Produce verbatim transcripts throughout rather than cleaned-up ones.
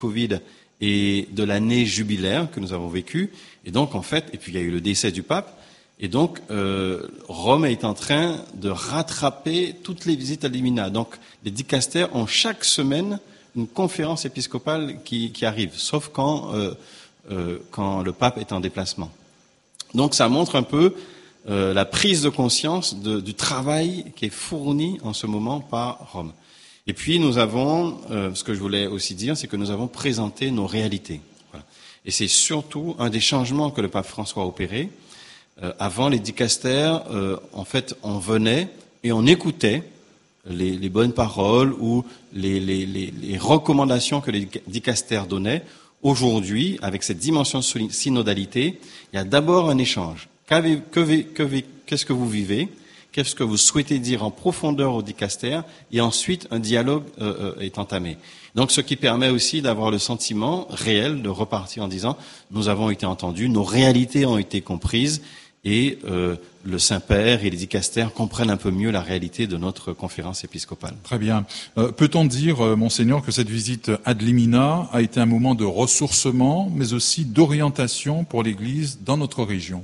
Covid et de l'année jubilaire que nous avons vécue. Et donc, en fait, et puis il y a eu le décès du pape. Et donc, euh, Rome est en train de rattraper toutes les visites ad limina. Donc, les dicastères ont chaque semaine une conférence épiscopale qui, qui arrive, sauf quand, euh, euh, quand le pape est en déplacement. Donc, ça montre un peu euh, la prise de conscience de, du travail qui est fourni en ce moment par Rome. Et puis, nous avons, euh, ce que je voulais aussi dire, c'est que nous avons présenté nos réalités. Voilà. Et c'est surtout un des changements que le pape François a opéré. Euh, avant, les dicastères, euh, en fait, on venait et on écoutait les, les bonnes paroles ou les, les, les, les recommandations que les dicastères donnaient. Aujourd'hui, avec cette dimension de synodalité, il y a d'abord un échange. Qu'avez, que, que, qu'est-ce que vous vivez? Qu'est-ce que vous souhaitez dire en profondeur au dicastère? Et ensuite, un dialogue euh, est entamé. Donc, ce qui permet aussi d'avoir le sentiment réel de repartir en disant « Nous avons été entendus, nos réalités ont été comprises » et euh, le Saint-Père et les dicastères comprennent un peu mieux la réalité de notre conférence épiscopale. Très bien. Euh, peut-on dire, euh, Monseigneur, que cette visite ad limina a été un moment de ressourcement, mais aussi d'orientation pour l'Église dans notre région?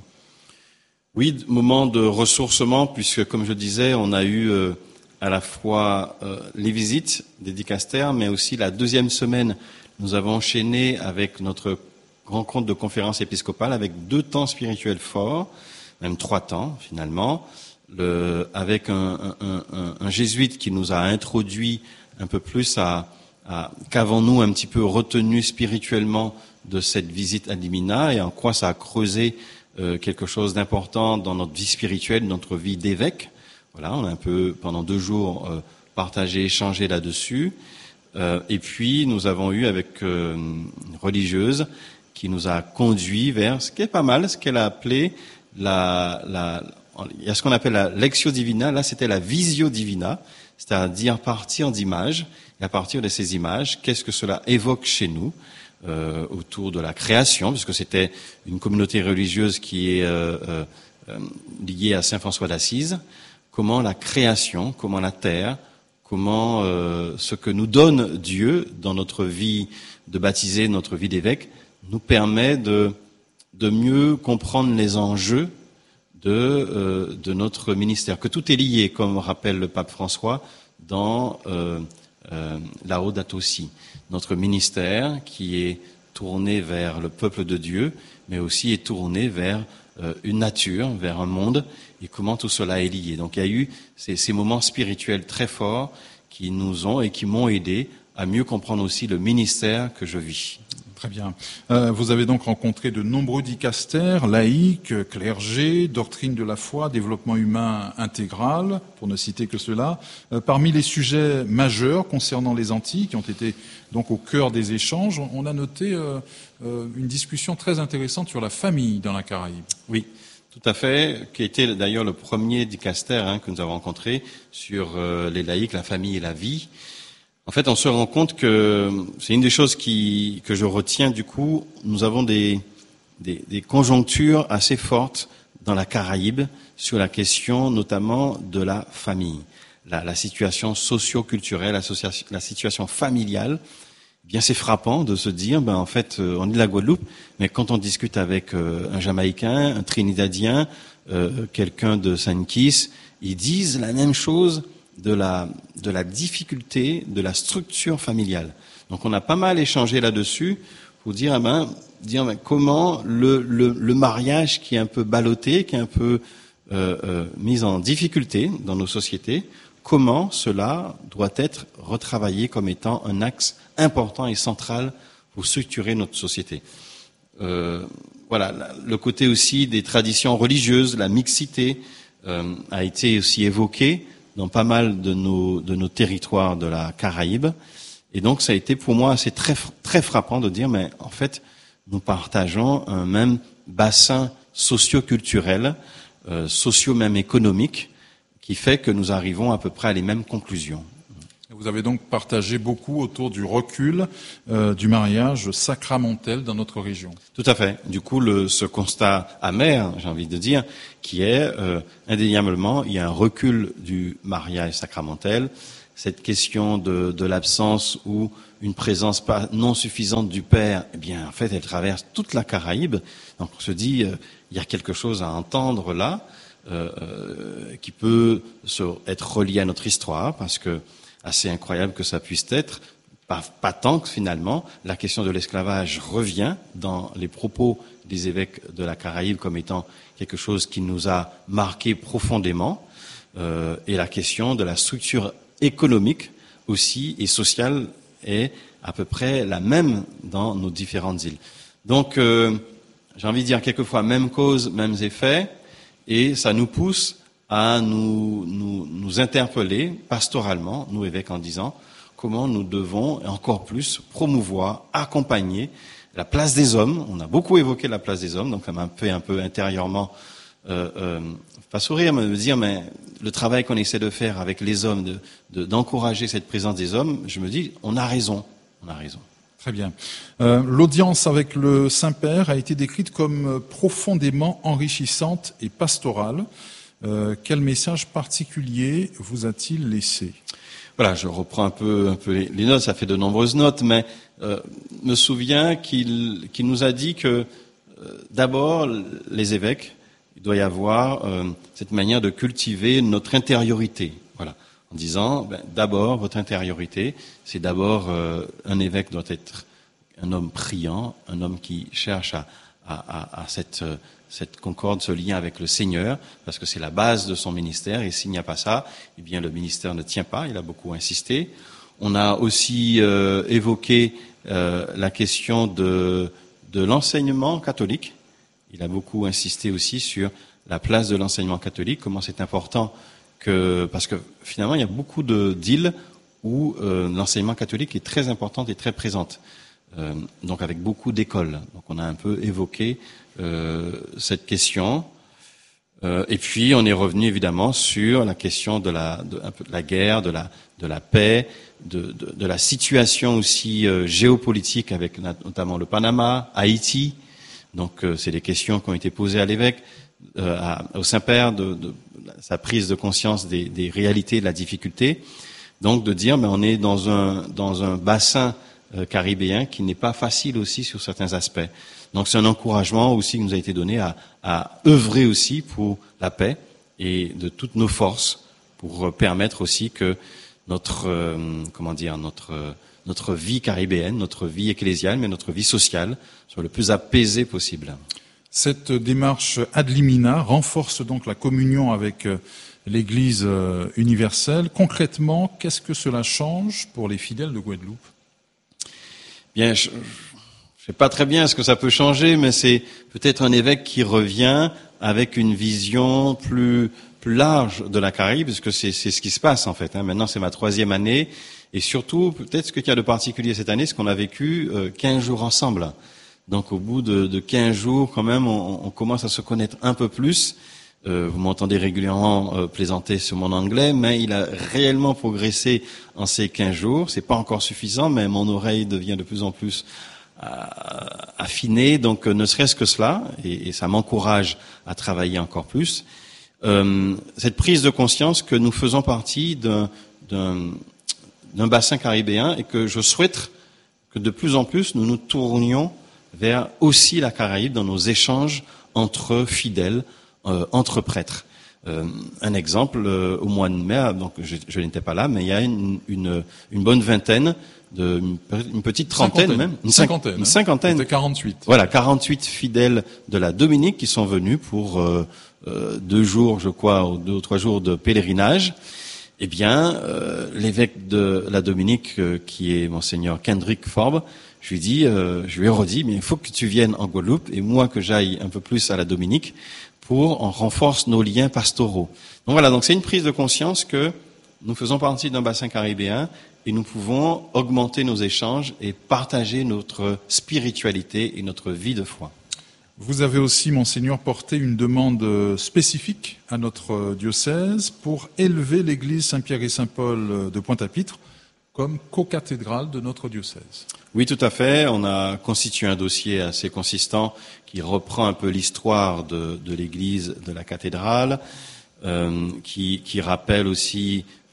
Oui, moment de ressourcement, puisque, comme je disais, on a eu euh, à la fois euh, les visites des dicastères, mais aussi la deuxième semaine, nous avons enchaîné avec notre rencontre de conférence épiscopale, avec deux temps spirituels forts, même trois temps finalement, le, avec un, un, un, un jésuite qui nous a introduit un peu plus à, à qu'avons-nous un petit peu retenu spirituellement de cette visite ad limina et en quoi ça a creusé euh, quelque chose d'important dans notre vie spirituelle, notre vie d'évêque. Voilà, on a un peu pendant deux jours euh, partagé, échangé là-dessus. Euh, et puis nous avons eu avec euh, une religieuse qui nous a conduit vers ce qui est pas mal, ce qu'elle a appelé la, la, il y a ce qu'on appelle la lectio divina, là c'était la visio divina, c'est-à-dire partir d'images, et à partir de ces images, qu'est-ce que cela évoque chez nous, euh, autour de la création, puisque c'était une communauté religieuse qui est euh, euh, liée à Saint François d'Assise, comment la création, comment la terre, comment euh, ce que nous donne Dieu dans notre vie de baptisé, notre vie d'évêque, nous permet de, de mieux comprendre les enjeux de, euh, de notre ministère. Que tout est lié, comme rappelle le pape François dans euh, euh, Laudato Si. Notre ministère qui est tourné vers le peuple de Dieu, mais aussi est tourné vers euh, une nature, vers un monde, et comment tout cela est lié. Donc il y a eu ces, ces moments spirituels très forts qui nous ont et qui m'ont aidé à mieux comprendre aussi le ministère que je vis. Très bien. Euh, vous avez donc rencontré de nombreux dicastères, laïcs, clergés, doctrine de la foi, développement humain intégral, pour ne citer que cela. Euh, parmi les sujets majeurs concernant les Antilles, qui ont été donc au cœur des échanges, on a noté euh, euh, une discussion très intéressante sur la famille dans la Caraïbe. Oui, tout à fait, qui était d'ailleurs le premier dicastère hein, que nous avons rencontré sur euh, les laïcs, la famille et la vie. En fait, on se rend compte que c'est une des choses qui, que je retiens du coup. Nous avons des, des, des conjonctures assez fortes dans la Caraïbe sur la question notamment de la famille, la, la situation socio-culturelle, la, la situation familiale. Eh bien, c'est frappant de se dire, ben en fait, on est de la Guadeloupe, mais quand on discute avec euh, un Jamaïcain, un Trinidadien, euh, quelqu'un de Saint-Kitts, ils disent la même chose. De la, de la difficulté de la structure familiale. Donc on a pas mal échangé là-dessus pour dire, eh ben, dire ben, comment le, le, le mariage qui est un peu ballotté, qui est un peu euh, euh, mis en difficulté dans nos sociétés, comment cela doit être retravaillé comme étant un axe important et central pour structurer notre société. Euh, voilà, le côté aussi des traditions religieuses, la mixité euh, a été aussi évoqué dans pas mal de nos, de nos territoires de la Caraïbe. Et donc, ça a été pour moi assez très, très frappant de dire, mais en fait, nous partageons un même bassin socio-culturel, euh, socio même économique, qui fait que nous arrivons à peu près à les mêmes conclusions. Vous avez donc partagé beaucoup autour du recul euh, du mariage sacramentel dans notre région. Tout à fait. Du coup, le, ce constat amer, j'ai envie de dire, qui est euh, indéniablement, il y a un recul du mariage sacramentel. Cette question de, de l'absence ou une présence pas non suffisante du Père, eh bien, en fait, elle traverse toute la Caraïbe. Donc, on se dit, euh, il y a quelque chose à entendre là, euh, euh, qui peut se, être relié à notre histoire, parce que assez incroyable que ça puisse être. Pas, pas tant que finalement, la question de l'esclavage revient dans les propos des évêques de la Caraïbe comme étant quelque chose qui nous a marqué profondément, euh, et la question de la structure économique aussi et sociale est à peu près la même dans nos différentes îles. Donc, euh, j'ai envie de dire quelquefois même cause, mêmes effets, et ça nous pousse à nous, nous, nous interpeller pastoralement, nous évêques, en disant comment nous devons, et encore plus, promouvoir, accompagner la place des hommes. On a beaucoup évoqué la place des hommes, donc ça m'a fait un peu intérieurement, euh, euh, pas sourire, mais me dire, mais le travail qu'on essaie de faire avec les hommes, de, de, d'encourager cette présence des hommes, je me dis, on a raison, on a raison. Très bien. Euh, l'audience avec le Saint-Père a été décrite comme profondément enrichissante et pastorale. Euh, quel message particulier vous a-t-il laissé ? Voilà, je reprends un peu, un peu les, les notes, ça fait de nombreuses notes, mais euh, me souviens qu'il, qu'il nous a dit que euh, d'abord, les évêques, il doit y avoir euh, cette manière de cultiver notre intériorité. Voilà, en disant, ben, d'abord, votre intériorité, c'est d'abord, euh, un évêque doit être un homme priant, un homme qui cherche à, à, à, à cette... Euh, cette concorde, ce lien avec le Seigneur, parce que c'est la base de son ministère, et s'il n'y a pas ça, eh bien le ministère ne tient pas, il a beaucoup insisté. On a aussi euh, évoqué euh, la question de, de l'enseignement catholique. Il a beaucoup insisté aussi sur la place de l'enseignement catholique, comment c'est important que, parce que finalement il y a beaucoup de, d'îles où euh, l'enseignement catholique est très important et très présente. Euh, donc avec beaucoup d'écoles. Donc on a un peu évoqué euh, cette question. Euh, et puis on est revenu évidemment sur la question de la, de, un peu de la guerre, de la, de la paix, de, de, de la situation aussi euh, géopolitique avec notamment le Panama, Haïti. Donc euh, c'est des questions qui ont été posées à l'évêque, euh, à, au Saint-Père, de, de, de sa prise de conscience des, des réalités, de la difficulté. Donc de dire, mais on est dans un, dans un bassin Euh, caribéen qui n'est pas facile aussi sur certains aspects. Donc c'est un encouragement aussi qui nous a été donné à, à œuvrer aussi pour la paix et de toutes nos forces pour euh, permettre aussi que notre euh, comment dire notre euh, notre vie caribéenne, notre vie ecclésiale, mais notre vie sociale soit le plus apaisée possible. Cette démarche ad limina renforce donc la communion avec euh, l'Église euh, universelle. Concrètement, qu'est-ce que cela change pour les fidèles de Guadeloupe ? Bien, je ne sais pas très bien ce que ça peut changer, mais c'est peut-être un évêque qui revient avec une vision plus plus large de la Caraïbe, parce que c'est, c'est ce qui se passe en fait. Hein. Maintenant, c'est ma troisième année, et surtout, peut-être ce qu'il y a de particulier cette année, c'est qu'on a vécu euh, quinze jours ensemble. Donc, au bout de, de quinze jours, quand même, on, on commence à se connaître un peu plus. Euh, vous m'entendez régulièrement euh, plaisanter sur mon anglais, mais il a réellement progressé en ces quinze jours. C'est pas encore suffisant, mais mon oreille devient de plus en plus euh, affinée. Donc, euh, ne serait-ce que cela, et, et ça m'encourage à travailler encore plus. Euh, cette prise de conscience que nous faisons partie d'un, d'un, d'un bassin caribéen et que je souhaite que de plus en plus nous nous tournions vers aussi la Caraïbe dans nos échanges entre fidèles, Euh, entre prêtres. Euh, un exemple, euh, au mois de mai, donc je, je n'étais pas là, mais il y a une, une, une bonne vingtaine, de, une, une petite trentaine cinquantaine. même, une cinquantaine, une cinquantaine, c'était quarante-huit. Voilà, quarante-huit fidèles de la Dominique qui sont venus pour euh, euh, deux jours, je crois, ou deux ou trois jours de pèlerinage. Eh bien, euh, l'évêque de la Dominique, euh, qui est monseigneur Kendrick Forbes, je lui dis, euh, je lui ai redit, mais il faut que tu viennes en Guadeloupe et moi que j'aille un peu plus à la Dominique, pour on renforce nos liens pastoraux. Donc voilà, donc c'est une prise de conscience que nous faisons partie d'un bassin caribéen et nous pouvons augmenter nos échanges et partager notre spiritualité et notre vie de foi. Vous avez aussi, Monseigneur, porté une demande spécifique à notre diocèse pour élever l'église Saint-Pierre et Saint-Paul de Pointe-à-Pitre comme co-cathédrale de notre diocèse. Oui, tout à fait. On a constitué un dossier assez consistant qui reprend un peu l'histoire de, de l'église, de la cathédrale, euh, qui, qui rappelle aussi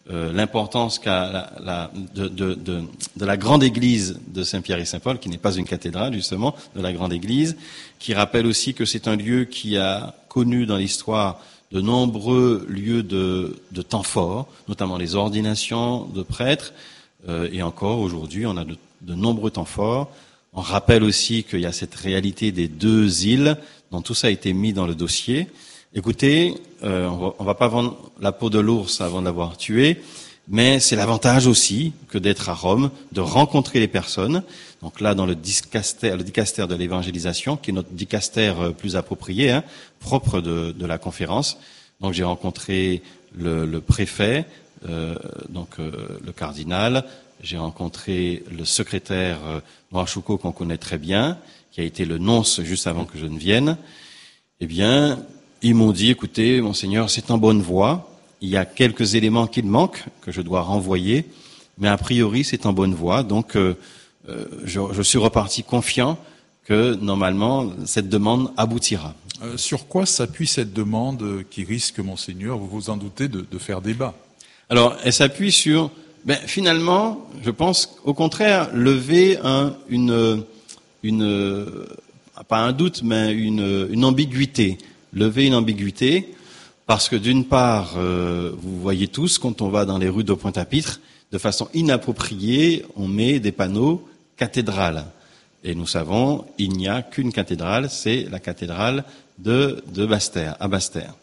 euh, l'importance qu'a la, la, de, de, de, de la grande église de Saint-Pierre et Saint-Paul, qui n'est pas une cathédrale justement, de la grande église, qui rappelle aussi que c'est un lieu qui a connu dans l'histoire de nombreux lieux de, de temps forts, notamment les ordinations de prêtres, euh, et encore aujourd'hui on a de, de nombreux temps forts. On rappelle aussi qu'il y a cette réalité des deux îles, dont tout ça a été mis dans le dossier. Écoutez, euh, on va, on va pas vendre la peau de l'ours avant de l'avoir tué, mais c'est l'avantage aussi que d'être à Rome, de rencontrer les personnes. Donc là, dans le dicaster, le dicaster de l'évangélisation, qui est notre dicaster plus approprié, hein, propre de, de la conférence. Donc j'ai rencontré le, le préfet, euh, donc euh, le cardinal. J'ai rencontré le secrétaire euh, Noir Choucault, qu'on connaît très bien, qui a été le nonce juste avant que je ne vienne. Eh bien, ils m'ont dit, écoutez, monseigneur, c'est en bonne voie. Il y a quelques éléments qui manquent, que je dois renvoyer, mais a priori, c'est en bonne voie. Donc, euh, euh, je, je suis reparti confiant que, normalement, cette demande aboutira. Euh, sur quoi s'appuie cette demande qui risque, monseigneur, vous vous en doutez, de, de faire débat? Alors, elle s'appuie sur, ben, finalement, je pense, au contraire, lever un, une, une, pas un doute, mais une, une ambiguïté. Lever une ambiguïté, parce que d'une part, euh, vous voyez tous, quand on va dans les rues de Pointe-à-Pitre, de façon inappropriée, on met des panneaux cathédrale. Et nous savons, il n'y a qu'une cathédrale, c'est la cathédrale de, de Basse-Terre, à Basse-Terre.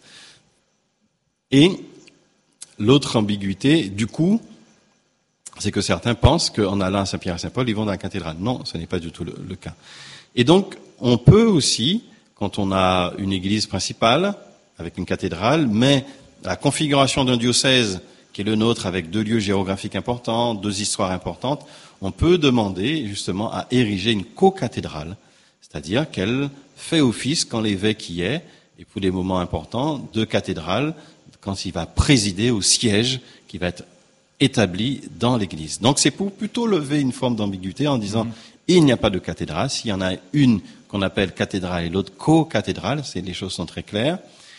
Et l'autre ambiguïté, du coup, c'est que certains pensent qu'en allant à Saint-Pierre et Saint-Paul, ils vont dans la cathédrale. Non, ce n'est pas du tout le, le cas. Et donc, on peut aussi, quand on a une église principale, avec une cathédrale, mais la configuration d'un diocèse qui est le nôtre, avec deux lieux géographiques importants, deux histoires importantes, on peut demander justement à ériger une co-cathédrale, c'est-à-dire qu'elle fait office quand l'évêque y est, et pour des moments importants, de cathédrale, quand il va présider au siège qui va être établi dans l'église. Donc c'est pour plutôt lever une forme d'ambiguïté en disant mmh. il n'y a pas de cathédrale, s'il y en a une qu'on appelle cathédrale et l'autre co-cathédrale, c'est, les choses sont très claires,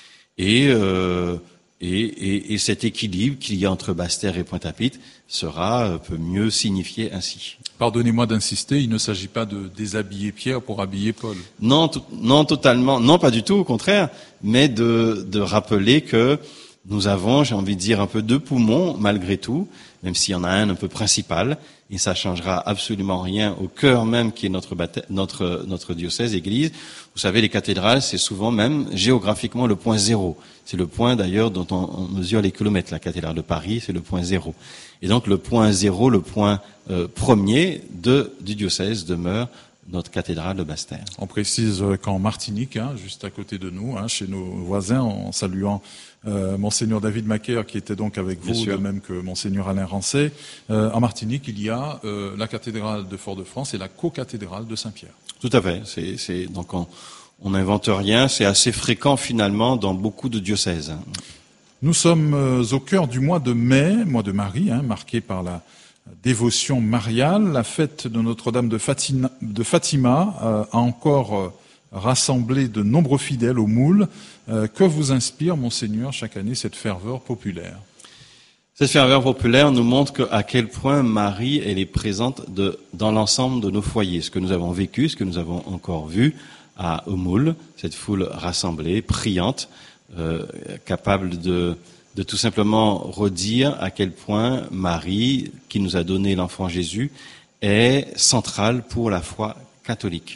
et, euh, et, et, et cet équilibre qu'il y a entre Basse-Terre et Pointe-à-Pitre sera, peut mieux signifier ainsi. Pardonnez-moi d'insister, il ne s'agit pas de déshabiller Pierre pour habiller Paul. Non, t- non, totalement, non, pas du tout, au contraire, mais de, de rappeler que nous avons, j'ai envie de dire, un peu deux poumons, malgré tout, même s'il y en a un un peu principal, et ça changera absolument rien au cœur même qui est notre, baptême, notre, notre diocèse, église. Vous savez, les cathédrales, c'est souvent même géographiquement le point zéro. C'est le point d'ailleurs dont on, on mesure les kilomètres. La cathédrale de Paris, c'est le point zéro. Et donc le point zéro, le point euh, premier de, du diocèse demeure notre cathédrale de Basse-Terre. On précise qu'en Martinique, hein, juste à côté de nous, hein, chez nos voisins, en saluant euh, Monseigneur David Macaire, qui était donc avec vous, de même que Monseigneur Alain Rancet, euh, en Martinique, il y a euh, la cathédrale de Fort-de-France et la co-cathédrale de Saint-Pierre. Tout à fait. C'est, c'est, donc on on n'invente rien, c'est assez fréquent finalement dans beaucoup de diocèses. Nous sommes euh, au cœur du mois de mai, mois de Marie, hein, marqué par la dévotion mariale. La fête de Notre-Dame de Fatima, de Fatima euh, a encore euh, rassemblé de nombreux fidèles au moule. Euh, que vous inspire, Monseigneur, chaque année cette ferveur populaire? Cette ferveur populaire nous montre que, à quel point Marie elle est présente de, dans l'ensemble de nos foyers. Ce que nous avons vécu, ce que nous avons encore vu à au moule, cette foule rassemblée, priante, euh, capable de de tout simplement redire à quel point Marie, qui nous a donné l'enfant Jésus, est centrale pour la foi catholique.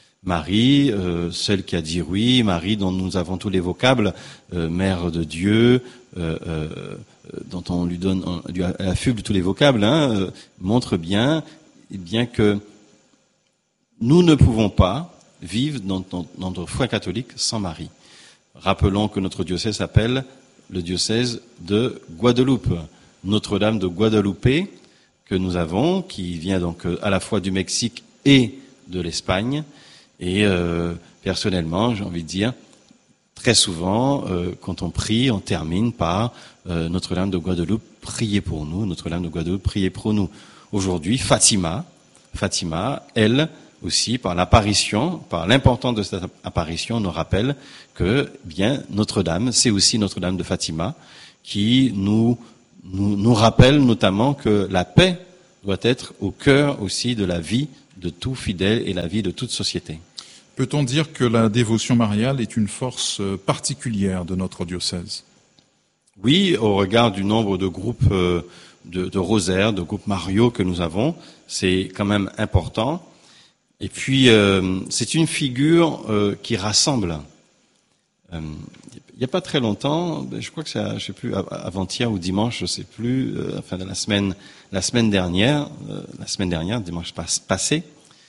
Marie, euh, celle qui a dit oui, Marie dont nous avons tous les vocables, euh, Mère de Dieu, euh, euh, dont on lui donne, on lui affuble tous les vocables, hein, euh, montre bien, eh bien que nous ne pouvons pas vivre dans, dans, dans notre foi catholique sans Marie. Rappelons que notre diocèse s'appelle le diocèse de Guadeloupe, Notre-Dame de Guadeloupe, que nous avons, qui vient donc à la fois du Mexique et de l'Espagne. Et euh, personnellement, j'ai envie de dire, très souvent, euh, quand on prie, on termine par euh, Notre-Dame de Guadeloupe, priez pour nous, Notre-Dame de Guadeloupe, priez pour nous. Aujourd'hui, Fatima, Fatima, elle aussi, par l'apparition, par l'importance de cette apparition, nous rappelle que, bien, Notre-Dame, c'est aussi Notre-Dame de Fatima, qui nous nous, nous rappelle notamment que la paix doit être au cœur aussi de la vie de tout fidèle et la vie de toute société. Peut-on dire que la dévotion mariale est une force particulière de notre diocèse ? Oui, au regard du nombre de groupes de, de rosaires, de groupes mariaux que nous avons, c'est quand même important. Et puis, euh, c'est une figure euh, qui rassemble. Euh, il n'y a pas très longtemps, je crois que c'est, je sais plus, avant-hier ou dimanche, je sais plus, euh, enfin de la semaine, la semaine dernière, euh, la semaine dernière, dimanche passé,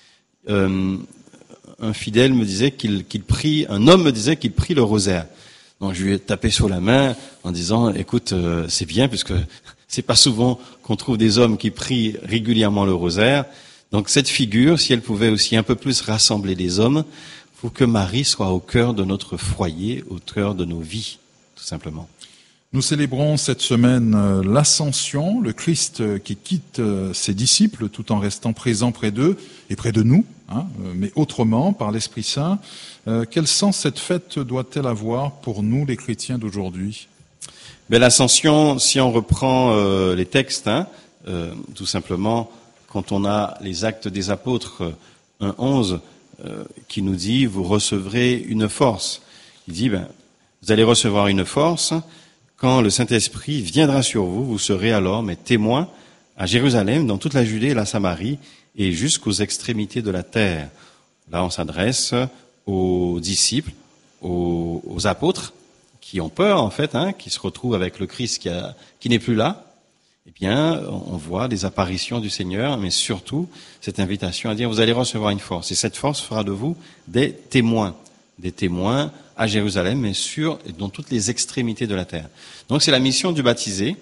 euh, un fidèle me disait qu'il, qu'il prie, un homme me disait qu'il prie le rosaire. Donc je lui ai tapé sur la main en disant, écoute, euh, c'est bien puisque c'est pas souvent qu'on trouve des hommes qui prient régulièrement le rosaire. Donc cette figure, si elle pouvait aussi un peu plus rassembler les hommes, faut que Marie soit au cœur de notre foyer, au cœur de nos vies, tout simplement. Nous célébrons cette semaine l'Ascension, le Christ qui quitte ses disciples tout en restant présent près d'eux et près de nous, hein, mais autrement, par l'Esprit Saint. Euh, quel sens cette fête doit-elle avoir pour nous, les chrétiens d'aujourd'hui ? Ben, l'Ascension, si on reprend euh, les textes, hein, euh, tout simplement, quand on a les Actes des Apôtres un onze, euh, qui nous dit « Vous recevrez une force ». Il dit ben, « Vous allez recevoir une force ». Quand le Saint-Esprit viendra sur vous, vous serez alors mes témoins à Jérusalem, dans toute la Judée et la Samarie, et jusqu'aux extrémités de la terre. Là, on s'adresse aux disciples, aux, aux apôtres, qui ont peur, en fait, hein, qui se retrouvent avec le Christ qui, a, qui n'est plus là. Eh bien, on voit des apparitions du Seigneur, mais surtout cette invitation à dire, vous allez recevoir une force. Et cette force fera de vous des témoins. Des témoins à Jérusalem, mais sur et dans toutes les extrémités de la terre. Donc c'est la mission du baptisé,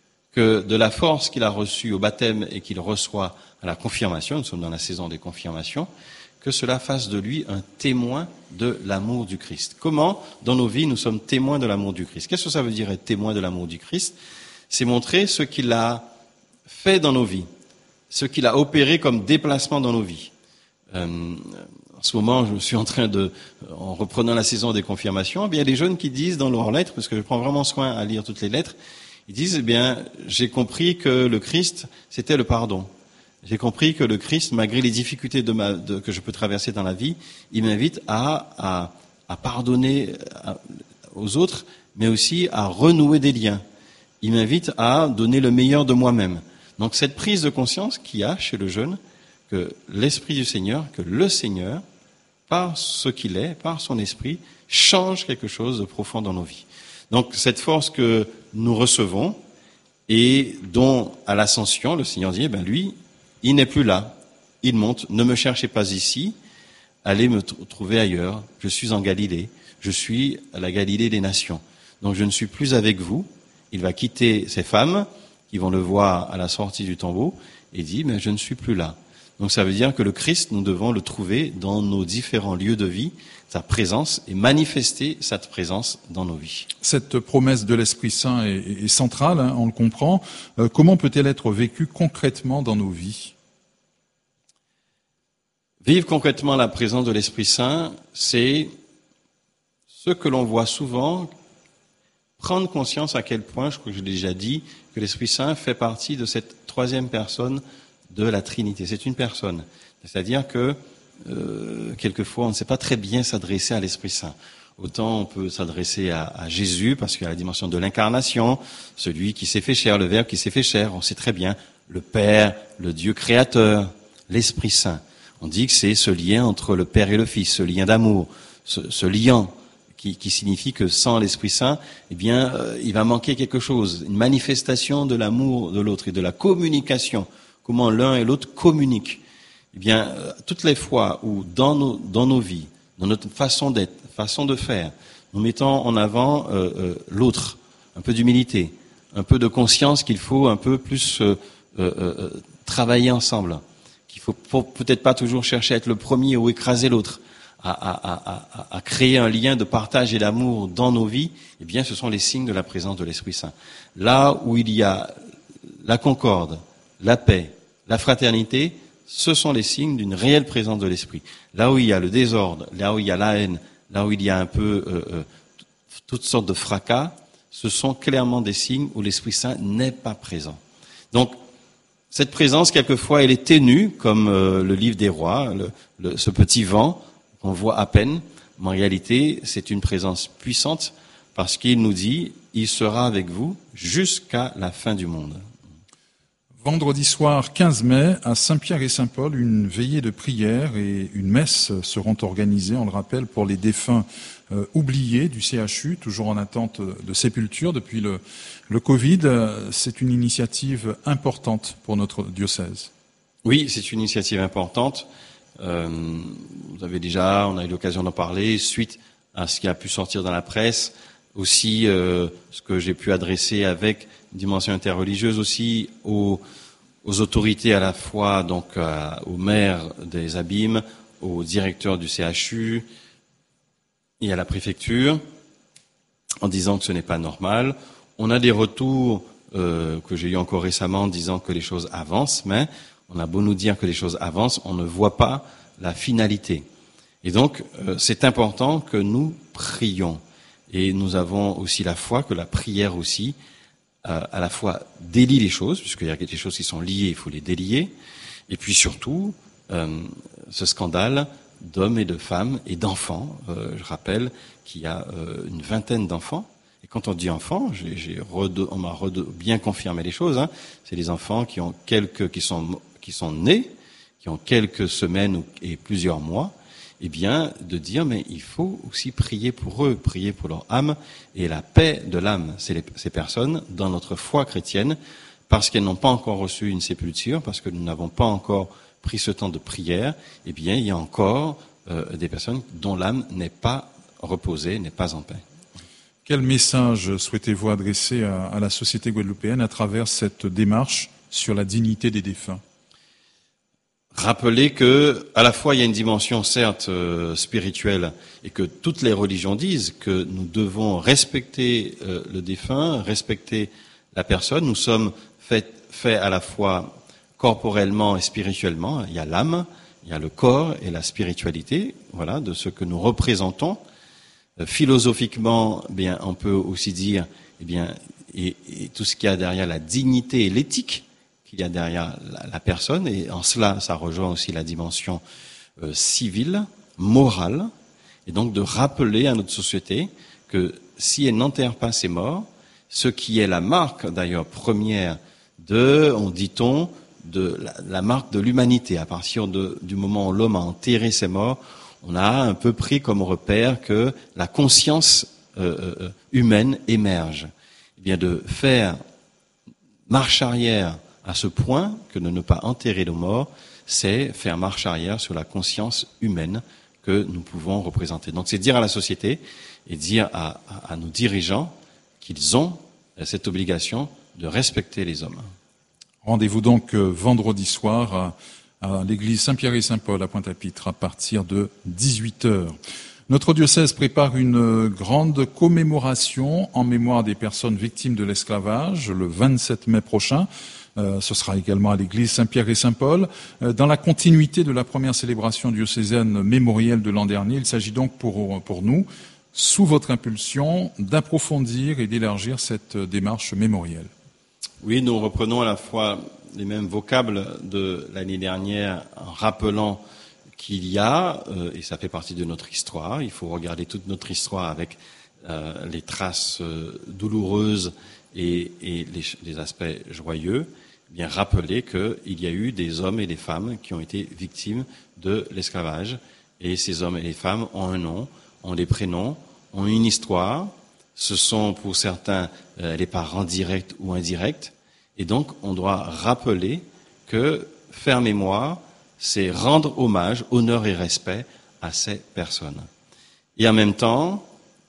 que de la force qu'il a reçue au baptême et qu'il reçoit à la confirmation, nous sommes dans la saison des confirmations, que cela fasse de lui un témoin de l'amour du Christ. Comment, dans nos vies, nous sommes témoins de l'amour du Christ ? Qu'est-ce que ça veut dire être témoin de l'amour du Christ ? C'est montrer ce qu'il a fait dans nos vies, ce qu'il a opéré comme déplacement dans nos vies. Euh, En ce moment, je suis en train de, en reprenant la saison des confirmations, eh bien, il y a des jeunes qui disent dans leurs lettres, parce que je prends vraiment soin à lire toutes les lettres, ils disent, eh bien, j'ai compris que le Christ, c'était le pardon. J'ai compris que le Christ, malgré les difficultés de ma, de, que je peux traverser dans la vie, il m'invite à, à, à pardonner aux autres, mais aussi à renouer des liens. Il m'invite à donner le meilleur de moi-même. Donc, cette prise de conscience qu'il y a chez le jeune, que l'Esprit du Seigneur, que le Seigneur, par ce qu'il est, par son Esprit, change quelque chose de profond dans nos vies. Donc cette force que nous recevons et dont à l'ascension, le Seigneur dit, eh ben lui, il n'est plus là, il monte, ne me cherchez pas ici, allez me t- trouver ailleurs, je suis en Galilée, je suis à la Galilée des nations. Donc je ne suis plus avec vous, il va quitter ces femmes qui vont le voir à la sortie du tombeau et dit, mais je ne suis plus là. Donc ça veut dire que le Christ, nous devons le trouver dans nos différents lieux de vie, sa présence, et manifester cette présence dans nos vies. Cette promesse de l'Esprit Saint est, est centrale, hein, on le comprend. Euh, comment peut-elle être vécue concrètement dans nos vies ? Vivre concrètement la présence de l'Esprit Saint, c'est ce que l'on voit souvent, prendre conscience à quel point, je crois que j'ai déjà dit, que l'Esprit Saint fait partie de cette troisième personne de la Trinité. C'est une personne. C'est-à-dire que, euh, quelquefois, on ne sait pas très bien s'adresser à l'Esprit Saint. Autant on peut s'adresser à, à Jésus, parce qu'il y a la dimension de l'incarnation, celui qui s'est fait chair, le Verbe qui s'est fait chair. On sait très bien le Père, le Dieu créateur, l'Esprit Saint. On dit que c'est ce lien entre le Père et le Fils, ce lien d'amour, ce, ce lien qui, qui signifie que sans l'Esprit Saint, eh bien, euh, il va manquer quelque chose, une manifestation de l'amour de l'autre et de la communication. Comment l'un et l'autre communiquent. Eh bien, euh, toutes les fois où dans nos, dans nos vies, dans notre façon d'être, façon de faire, nous mettons en avant euh, euh, l'autre, un peu d'humilité, un peu de conscience qu'il faut un peu plus euh, euh, euh, travailler ensemble, qu'il faut peut-être pas toujours chercher à être le premier ou écraser l'autre, à, à, à, à créer un lien de partage et d'amour dans nos vies, eh bien, ce sont les signes de la présence de l'Esprit Saint. Là où il y a la concorde, la paix, la fraternité, ce sont les signes d'une réelle présence de l'Esprit. Là où il y a le désordre, là où il y a la haine, là où il y a un peu euh, euh, toutes sortes de fracas, ce sont clairement des signes où l'Esprit Saint n'est pas présent. Donc, cette présence, quelquefois, elle est ténue, comme euh, le livre des rois, le, le, ce petit vent qu'on voit à peine. Mais en réalité, c'est une présence puissante parce qu'il nous dit, il sera avec vous jusqu'à la fin du monde. Vendredi soir quinze mai, à Saint-Pierre et Saint-Paul, une veillée de prière et une messe seront organisées, on le rappelle, pour les défunts euh, oubliés du C H U, toujours en attente de sépulture depuis le, le Covid. C'est une initiative importante pour notre diocèse. Oui, c'est une initiative importante. Euh, vous avez déjà, on a eu l'occasion d'en parler, suite à ce qui a pu sortir dans la presse, aussi euh, ce que j'ai pu adresser avec une dimension interreligieuse aussi aux, aux autorités à la fois, donc euh, aux maires des abîmes, aux directeurs du C H U et à la préfecture, en disant que ce n'est pas normal. On a des retours euh, que j'ai eu encore récemment disant que les choses avancent, mais on a beau nous dire que les choses avancent, on ne voit pas la finalité. Et donc, euh, c'est important que nous prions. Et nous avons aussi la foi que la prière aussi, euh, à la fois délie les choses, puisqu'il y a des choses qui sont liées, il faut les délier. Et puis surtout, euh, ce scandale d'hommes et de femmes et d'enfants. Euh, je rappelle qu'il y a euh, une vingtaine d'enfants. Et quand on dit enfants, j'ai, j'ai rede, on m'a rede, bien confirmé les choses. Hein, c'est des enfants qui ont quelques, qui sont qui sont nés, qui ont quelques semaines et plusieurs mois. Eh bien, de dire, mais il faut aussi prier pour eux, prier pour leur âme et la paix de l'âme. C'est les, ces personnes, dans notre foi chrétienne, parce qu'elles n'ont pas encore reçu une sépulture, parce que nous n'avons pas encore pris ce temps de prière, eh bien, il y a encore euh, des personnes dont l'âme n'est pas reposée, n'est pas en paix. Quel message souhaitez-vous adresser à, à la société guadeloupéenne à travers cette démarche sur la dignité des défunts ? Rappeler que, à la fois, il y a une dimension certes euh, spirituelle et que toutes les religions disent que nous devons respecter euh, le défunt, respecter la personne. Nous sommes faits faits à la fois corporellement et spirituellement. Il y a l'âme, il y a le corps et la spiritualité. Voilà, de ce que nous représentons. Euh, philosophiquement, eh bien, on peut aussi dire, eh bien, et, et tout ce qu'il y a derrière la dignité et l'éthique qu'il y a derrière la, la personne, et en cela, ça rejoint aussi la dimension euh, civile, morale, et donc de rappeler à notre société que si elle n'enterre pas ses morts, ce qui est la marque d'ailleurs première de, on dit-on, de la, la marque de l'humanité, à partir de, du moment où l'homme a enterré ses morts, on a un peu pris comme repère que la conscience euh, euh, humaine émerge. Eh bien, de faire marche arrière à ce point que de ne pas enterrer nos morts, c'est faire marche arrière sur la conscience humaine que nous pouvons représenter. Donc c'est dire à la société et dire à, à, à nos dirigeants qu'ils ont cette obligation de respecter les hommes. Rendez-vous donc vendredi soir à, à l'église Saint-Pierre et Saint-Paul à Pointe-à-Pitre à partir de dix-huit heures. Notre diocèse prépare une grande commémoration en mémoire des personnes victimes de l'esclavage le vingt-sept mai prochain. Euh, ce sera également à l'église Saint-Pierre et Saint-Paul. Euh, dans la continuité de la première célébration diocésaine mémorielle de l'an dernier, il s'agit donc pour, pour nous, sous votre impulsion, d'approfondir et d'élargir cette démarche mémorielle. Oui, nous reprenons à la fois les mêmes vocables de l'année dernière en rappelant qu'il y a, euh, et ça fait partie de notre histoire, il faut regarder toute notre histoire avec euh, les traces euh, douloureuses et, et les, les aspects joyeux, bien rappeler qu'il y a eu des hommes et des femmes qui ont été victimes de l'esclavage. Et ces hommes et les femmes ont un nom, ont des prénoms, ont une histoire. Ce sont pour certains euh, les parents directs ou indirects. Et donc, on doit rappeler que faire mémoire, c'est rendre hommage, honneur et respect à ces personnes. Et en même temps,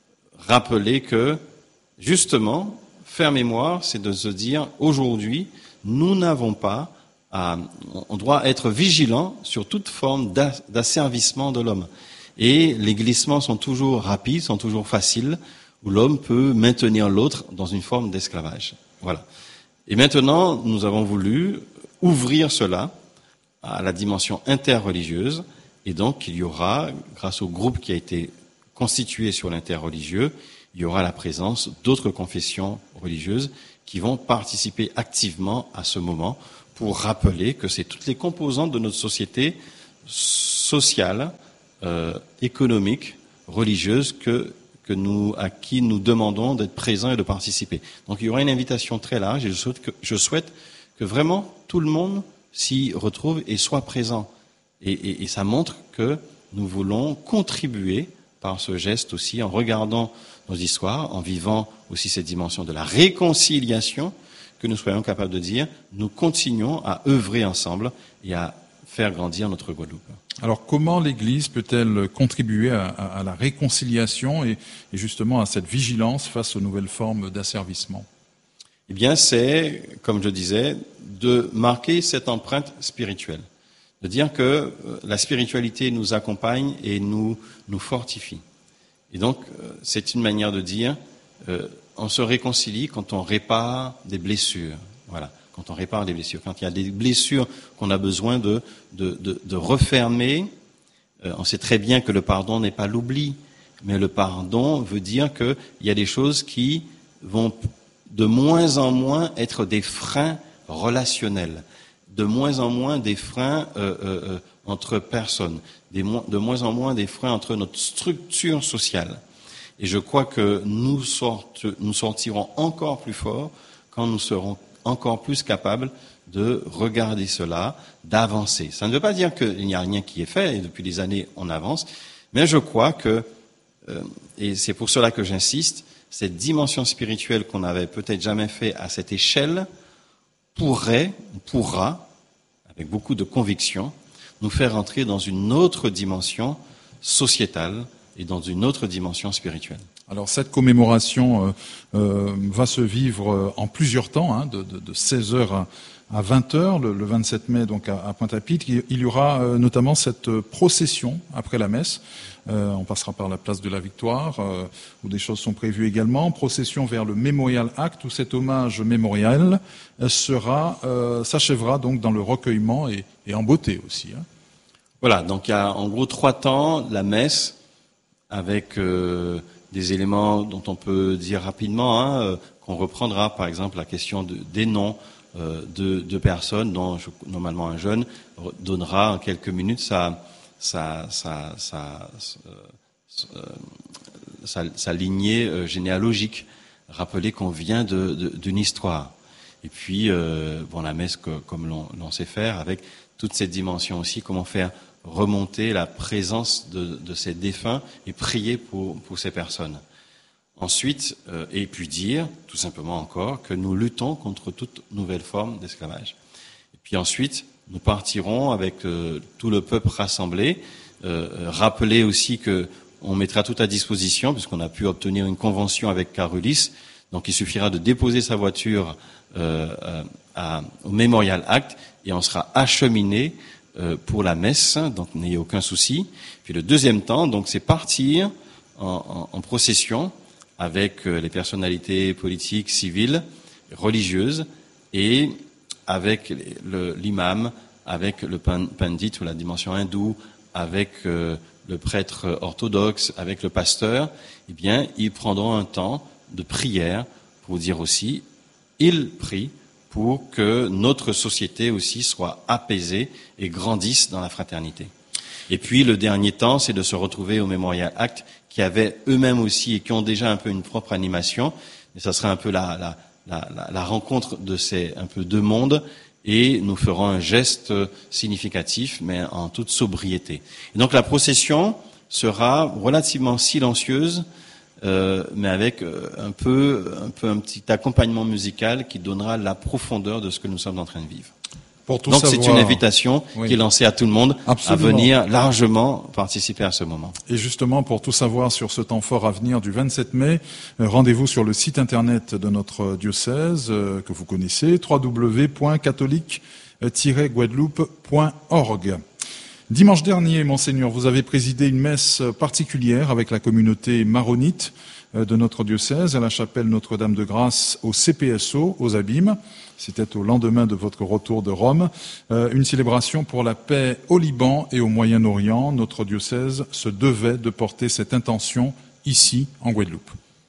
rappeler que, justement, faire mémoire, c'est de se dire, aujourd'hui, nous n'avons pas à, on doit être vigilant sur toute forme d'asservissement de l'homme. Et les glissements sont toujours rapides, sont toujours faciles, où l'homme peut maintenir l'autre dans une forme d'esclavage. Voilà. Et maintenant, nous avons voulu ouvrir cela à la dimension interreligieuse, et donc il y aura, grâce au groupe qui a été constitué sur l'interreligieux, il y aura la présence d'autres confessions religieuses qui vont participer activement à ce moment pour rappeler que c'est toutes les composantes de notre société sociale, euh, économique, religieuse que, que nous, à qui nous demandons d'être présents et de participer. Donc il y aura une invitation très large et je souhaite que, je souhaite que vraiment tout le monde s'y retrouve et soit présent. Et, et, et ça montre que nous voulons contribuer par ce geste aussi, en regardant nos histoires, en vivant aussi cette dimension de la réconciliation, que nous soyons capables de dire, nous continuons à œuvrer ensemble et à faire grandir notre Guadeloupe. Alors comment l'Église peut-elle contribuer à, à, à la réconciliation et, et justement à cette vigilance face aux nouvelles formes d'asservissement ? Eh bien, c'est, comme je disais, de marquer cette empreinte spirituelle, de dire que la spiritualité nous accompagne et nous nous fortifie. Et donc, c'est une manière de dire, euh, on se réconcilie quand on répare des blessures. Voilà, quand on répare des blessures, quand il y a des blessures qu'on a besoin de de, de, de refermer. Euh, on sait très bien que le pardon n'est pas l'oubli, mais le pardon veut dire que il y a des choses qui vont de moins en moins être des freins relationnels, de moins en moins des freins euh, euh, entre personnes, des mo- de moins en moins des freins entre notre structure sociale. Et je crois que nous, sorte, nous sortirons encore plus fort quand nous serons encore plus capables de regarder cela, d'avancer. Ça ne veut pas dire qu'il n'y a rien qui est fait, et depuis des années on avance, mais je crois que, euh, et c'est pour cela que j'insiste, cette dimension spirituelle qu'on n'avait peut-être jamais fait à cette échelle pourrait, pourra, avec beaucoup de conviction, nous faire entrer dans une autre dimension sociétale et dans une autre dimension spirituelle. Alors cette commémoration euh, euh, va se vivre en plusieurs temps, hein, de, de, de seize heures à, à vingt heures, le, le vingt-sept mai donc à, à Pointe-à-Pitre. Il y aura euh, notamment cette procession après la messe. Euh, on passera par la place de la Victoire, euh, où des choses sont prévues également. Procession vers le Memorial Act, où cet hommage mémorial sera euh, s'achèvera donc dans le recueillement et, et en beauté aussi. Hein. Voilà, donc il y a en gros trois temps, la messe, avec euh, des éléments dont on peut dire rapidement, hein, euh, qu'on reprendra, par exemple la question de, des noms euh, de, de personnes dont je, normalement un jeune donnera en quelques minutes sa, sa, sa, sa, sa, sa, sa lignée euh, généalogique, rappeler qu'on vient de, de, d'une histoire. Et puis, euh, bon, la messe que, comme l'on, l'on sait faire, avec toute cette dimension aussi, comment faire remonter la présence de, de ces défunts et prier pour, pour ces personnes. Ensuite, euh, et puis dire, tout simplement encore, que nous luttons contre toute nouvelle forme d'esclavage. Et puis ensuite, nous partirons avec euh, tout le peuple rassemblé, euh, rappeler aussi que on mettra tout à disposition, puisqu'on a pu obtenir une convention avec Carulis, donc il suffira de déposer sa voiture euh, à, au Memorial Act et on sera acheminé pour la messe, donc n'ayez aucun souci. Puis le deuxième temps, donc c'est partir en, en, en procession avec les personnalités politiques, civiles, religieuses, et avec le, l'imam, avec le pandit ou la dimension hindoue, avec euh, le prêtre orthodoxe, avec le pasteur. Eh bien, ils prendront un temps de prière pour dire aussi, ils prient pour que notre société aussi soit apaisée et grandisse dans la fraternité. Et puis le dernier temps, c'est de se retrouver au Memorial Act, qui avaient eux-mêmes aussi et qui ont déjà un peu une propre animation. Mais ça sera un peu la, la, la, la rencontre de ces un peu deux mondes, et nous ferons un geste significatif, mais en toute sobriété. Et donc la procession sera relativement silencieuse, Euh, mais avec euh, un peu, un peu un petit accompagnement musical qui donnera la profondeur de ce que nous sommes en train de vivre. Pour tout Donc savoir, c'est une invitation oui, qui est lancée à tout le monde absolument, à venir largement participer à ce moment. Et justement, pour tout savoir sur ce temps fort à venir du vingt-sept mai, euh, rendez-vous sur le site internet de notre diocèse euh, que vous connaissez, w w w point catholique tiret guadeloupe point org. Dimanche dernier, Monseigneur, vous avez présidé une messe particulière avec la communauté maronite de notre diocèse à la chapelle Notre-Dame de Grâce au C P S O, aux Abîmes. C'était au lendemain de votre retour de Rome. Euh, une célébration pour la paix au Liban et au Moyen-Orient. Notre diocèse se devait de porter cette intention ici, en Guadeloupe.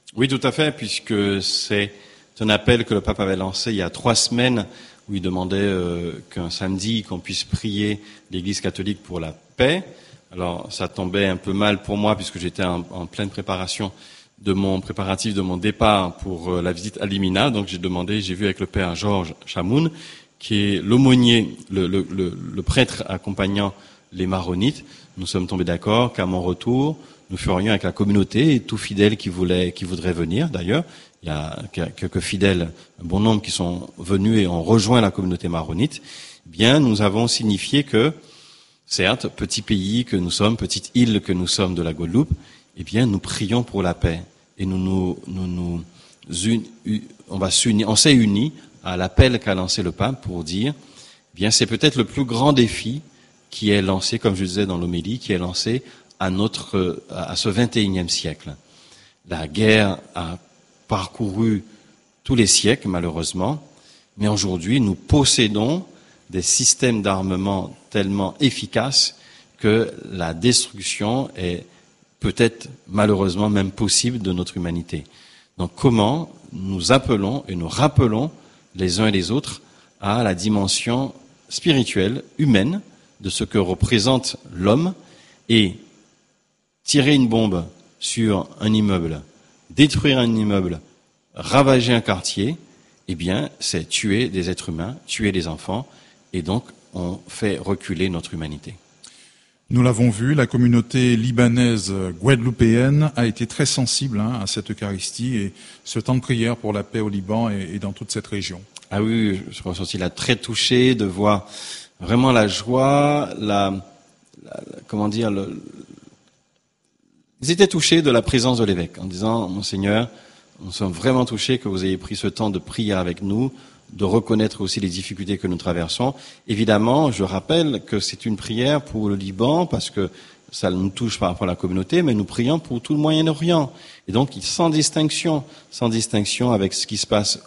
Oui, tout à fait, puisque c'est un appel que le pape avait lancé il y a trois semaines, où il demandait euh, qu'un samedi, qu'on puisse prier l'Église catholique pour la paix. Alors, ça tombait un peu mal pour moi, puisque j'étais en, en pleine préparation de mon préparatif de mon départ pour euh, la visite à Limina. Donc, j'ai demandé, j'ai vu avec le père Georges Chamoun, qui est l'aumônier, le, le, le, le prêtre accompagnant les maronites. Nous sommes tombés d'accord qu'à mon retour, nous ferions avec la communauté et tout fidèle qui voulait, qui voudrait venir. D'ailleurs, il y a quelques fidèles, un bon nombre qui sont venus et ont rejoint la communauté maronite. Bien, nous avons signifié que, certes, petit pays que nous sommes, petite île que nous sommes de la Guadeloupe, eh bien, nous prions pour la paix et nous nous, nous, nous un, on va s'unir, on s'est unis à l'appel qu'a lancé le pape pour dire, eh bien, c'est peut-être le plus grand défi qui est lancé, comme je disais dans l'homélie, qui est lancé à notre, à ce vingt et unième siècle. La guerre a parcouru tous les siècles, malheureusement, mais aujourd'hui, nous possédons des systèmes d'armement tellement efficaces que la destruction est peut-être, malheureusement, même possible de notre humanité. Donc, comment nous appelons et nous rappelons les uns et les autres à la dimension spirituelle, humaine, de ce que représente l'homme, et tirer une bombe sur un immeuble, détruire un immeuble, ravager un quartier, eh bien, c'est tuer des êtres humains, tuer des enfants, et donc on fait reculer notre humanité. Nous l'avons vu, la communauté libanaise guadeloupéenne a été très sensible hein, à cette Eucharistie et ce temps de prière pour la paix au Liban et, et dans toute cette région. Ah oui, je suis ressorti là très touché de voir vraiment la joie, la, la comment dire, le, ils étaient touchés de la présence de l'évêque en disant, Monseigneur, nous sommes vraiment touchés que vous ayez pris ce temps de prière avec nous, de reconnaître aussi les difficultés que nous traversons. Évidemment, je rappelle que c'est une prière pour le Liban, parce que ça nous touche par rapport à la communauté, mais nous prions pour tout le Moyen-Orient. Et donc, sans distinction, sans distinction avec ce qui se passe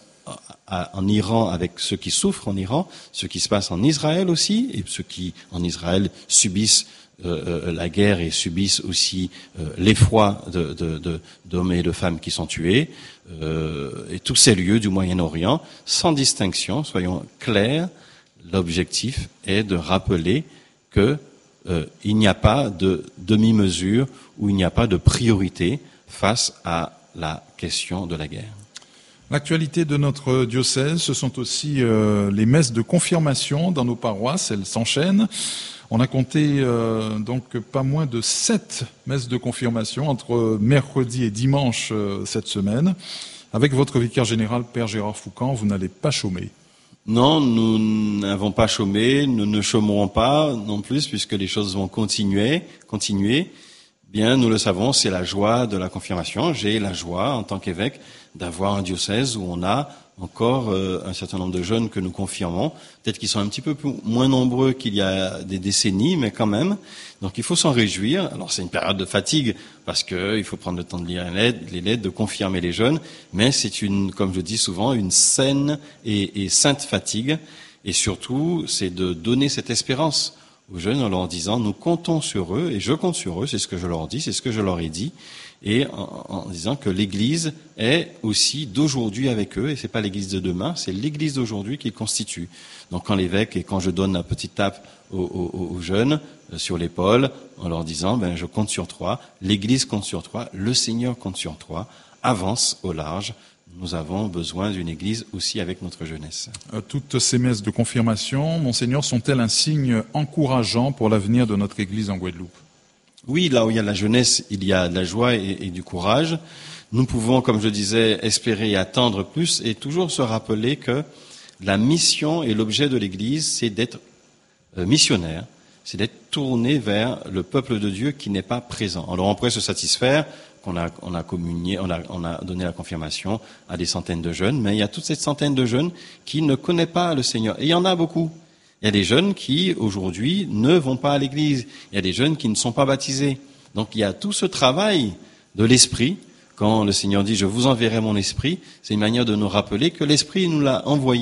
en Iran, avec ceux qui souffrent en Iran, ce qui se passe en Israël aussi, et ceux qui, en Israël, subissent euh, la guerre et subissent aussi euh, l'effroi de, de, de, d'hommes et de femmes qui sont tués, euh, et tous ces lieux du Moyen-Orient, sans distinction, soyons clairs, l'objectif est de rappeler que euh, il n'y a pas de demi-mesure ou il n'y a pas de priorité face à la question de la guerre. L'actualité de notre diocèse, ce sont aussi euh, les messes de confirmation dans nos paroisses, elles s'enchaînent. On a compté euh, donc pas moins de sept messes de confirmation entre mercredi et dimanche euh, cette semaine. Avec votre vicaire général, Père Gérard Foucan, vous n'allez pas chômer. Non, nous n'avons pas chômé, nous ne chômerons pas non plus, puisque les choses vont continuer, continuer. Bien, nous le savons, c'est la joie de la confirmation. J'ai la joie, en tant qu'évêque, d'avoir un diocèse où on a encore euh, un certain nombre de jeunes que nous confirmons. Peut-être qu'ils sont un petit peu plus, moins nombreux qu'il y a des décennies, mais quand même. Donc il faut s'en réjouir. Alors c'est une période de fatigue, parce que il faut prendre le temps de lire les lettres, de confirmer les jeunes, mais c'est une, comme je dis souvent, une saine et, et sainte fatigue. Et surtout, c'est de donner cette espérance aux jeunes en leur disant, nous comptons sur eux, et je compte sur eux, c'est ce que je leur dis, c'est ce que je leur ai dit, et en, en disant que l'Église est aussi d'aujourd'hui avec eux, et c'est pas l'Église de demain, c'est l'Église d'aujourd'hui qu'ils constituent. Donc quand l'évêque, et quand je donne la petite tape aux, aux, aux jeunes euh, sur l'épaule, en leur disant, ben je compte sur toi, l'Église compte sur toi, le Seigneur compte sur toi, avance au large. Nous avons besoin d'une Église aussi avec notre jeunesse. Toutes ces messes de confirmation, Monseigneur, sont-elles un signe encourageant pour l'avenir de notre Église en Guadeloupe? Oui, là où il y a de la jeunesse, il y a de la joie et, et du courage. Nous pouvons, comme je disais, espérer et attendre plus et toujours se rappeler que la mission et l'objet de l'Église, c'est d'être euh, missionnaire, c'est d'être tourné vers le peuple de Dieu qui n'est pas présent. Alors on pourrait se satisfaire qu'on a, on a communié, on a, on a donné la confirmation à des centaines de jeunes, mais il y a toute cette centaine de jeunes qui ne connaissent pas le Seigneur. Et il y en a beaucoup. Il y a des jeunes qui, aujourd'hui, ne vont pas à l'église. Il y a des jeunes qui ne sont pas baptisés. Donc il y a tout ce travail de l'esprit. Quand le Seigneur dit « Je vous enverrai mon esprit », c'est une manière de nous rappeler que l'esprit nous l'a envoyé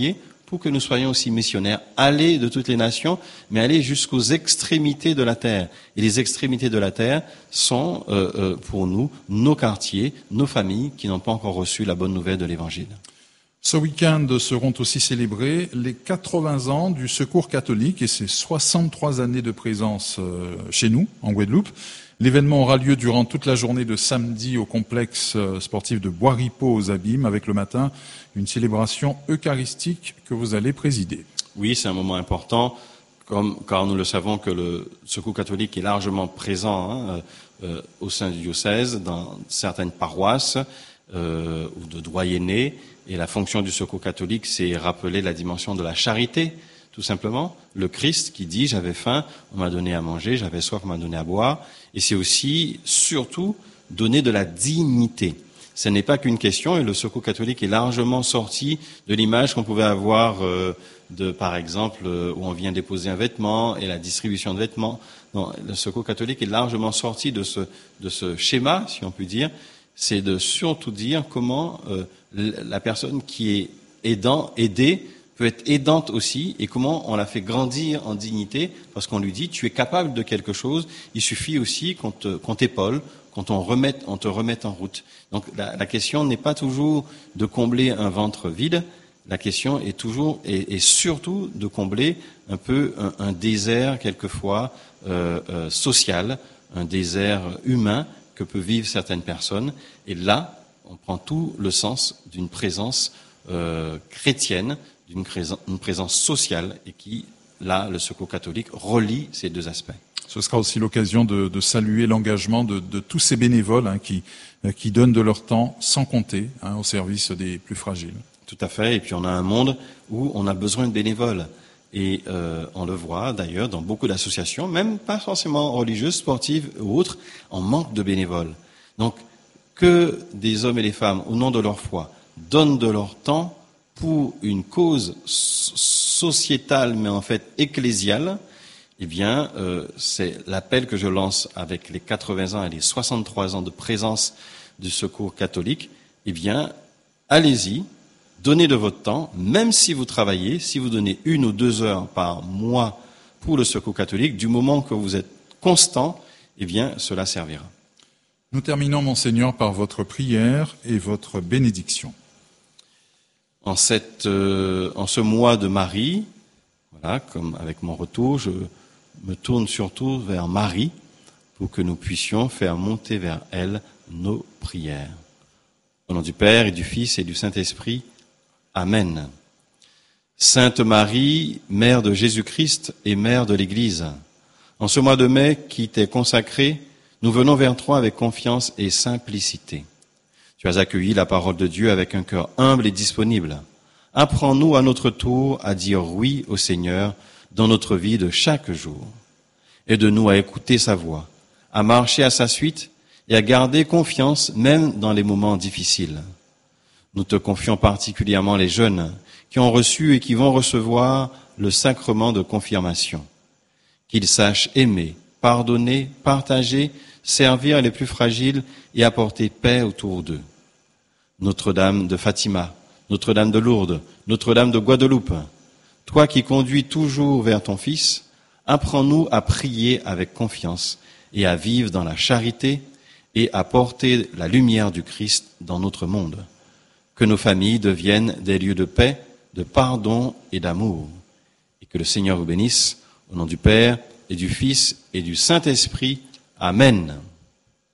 pour que nous soyons aussi missionnaires. Aller de toutes les nations, mais aller jusqu'aux extrémités de la terre. Et les extrémités de la terre sont, euh, euh, pour nous, nos quartiers, nos familles qui n'ont pas encore reçu la bonne nouvelle de l'Évangile. Ce week-end seront aussi célébrés les quatre-vingts ans du Secours catholique et ses soixante-trois années de présence chez nous, en Guadeloupe. L'événement aura lieu durant toute la journée de samedi au complexe sportif de Bois-Ripeau aux Abîmes, avec le matin une célébration eucharistique que vous allez présider. Oui, c'est un moment important, comme, car nous le savons que le Secours catholique est largement présent hein, euh, au sein du diocèse, dans certaines paroisses euh, ou de doyennés. Et la fonction du Secours catholique, c'est rappeler la dimension de la charité, tout simplement. Le Christ qui dit « j'avais faim, on m'a donné à manger, j'avais soif, on m'a donné à boire ». Et c'est aussi, surtout, donner de la dignité. Ce n'est pas qu'une question, et le Secours catholique est largement sorti de l'image qu'on pouvait avoir euh, de, par exemple, euh, où on vient déposer un vêtement et la distribution de vêtements. Non, le Secours catholique est largement sorti de ce, de ce schéma, si on peut dire. C'est de surtout dire comment euh, la personne qui est aidant, aidée, peut être aidante aussi, et comment on la fait grandir en dignité, parce qu'on lui dit, tu es capable de quelque chose, il suffit aussi qu'on te, qu'on t'épaule, qu'on te remette, on te remette en route. Donc la, la question n'est pas toujours de combler un ventre vide, la question est toujours, et, et surtout de combler un peu un, un désert, quelquefois, euh, euh, social, un désert humain, que peuvent vivre certaines personnes. Et là, on prend tout le sens d'une présence euh, chrétienne, d'une présence, une présence sociale, et qui, là, le Secours catholique relie ces deux aspects. Ce sera aussi l'occasion de, de saluer l'engagement de, de tous ces bénévoles hein, qui, qui donnent de leur temps sans compter hein, au service des plus fragiles. Tout à fait. Et puis on a un monde où on a besoin de bénévoles. Et euh, on le voit d'ailleurs dans beaucoup d'associations, même pas forcément religieuses, sportives ou autres, on manque de bénévoles. Donc que des hommes et des femmes, au nom de leur foi, donnent de leur temps pour une cause sociétale, mais en fait ecclésiale, eh bien euh, c'est l'appel que je lance avec les quatre-vingts ans et les soixante-trois ans de présence du Secours catholique. Eh bien, allez-y. Donnez de votre temps, même si vous travaillez, si vous donnez une ou deux heures par mois pour le Secours catholique, du moment que vous êtes constant, eh bien, cela servira. Nous terminons, Monseigneur, par votre prière et votre bénédiction. En cette, euh, en ce mois de Marie, voilà, comme avec mon retour, je me tourne surtout vers Marie pour que nous puissions faire monter vers elle nos prières. Au nom du Père et du Fils et du Saint-Esprit, Amen. Sainte Marie, Mère de Jésus-Christ et Mère de l'Église, en ce mois de mai qui t'est consacré, nous venons vers toi avec confiance et simplicité. Tu as accueilli la parole de Dieu avec un cœur humble et disponible. Apprends-nous à notre tour à dire oui au Seigneur dans notre vie de chaque jour. Aide-nous à écouter sa voix, à marcher à sa suite et à garder confiance même dans les moments difficiles. Nous te confions particulièrement les jeunes qui ont reçu et qui vont recevoir le sacrement de confirmation. Qu'ils sachent aimer, pardonner, partager, servir les plus fragiles et apporter paix autour d'eux. Notre-Dame de Fatima, Notre-Dame de Lourdes, Notre-Dame de Guadeloupe, toi qui conduis toujours vers ton Fils, apprends-nous à prier avec confiance et à vivre dans la charité et à porter la lumière du Christ dans notre monde. Que nos familles deviennent des lieux de paix, de pardon et d'amour. Et que le Seigneur vous bénisse, au nom du Père et du Fils et du Saint-Esprit. Amen.